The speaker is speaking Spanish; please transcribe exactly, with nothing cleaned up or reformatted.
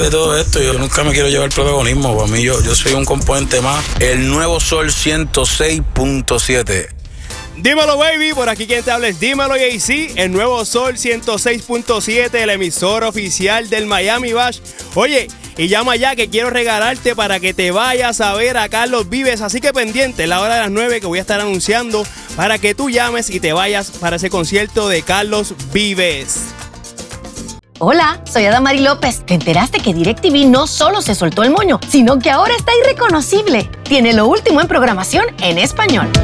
de todo esto, yo nunca me quiero llevar el protagonismo. Para mí, yo, yo soy un componente más. El nuevo Sol ciento seis punto siete. Dímelo, baby, por aquí quien te habla es Dímelo, Jay-Z, el nuevo Sol ciento seis punto siete, el emisor oficial del Miami Bash. Oye, y llama ya que quiero regalarte para que te vayas a ver a Carlos Vives, así que pendiente, la hora de las nueve que voy a estar anunciando para que tú llames y te vayas para ese concierto de Carlos Vives. Hola, soy Adamari López. ¿Te enteraste que DirecTV no solo se soltó el moño, sino que ahora está irreconocible? Tiene lo último en programación en español.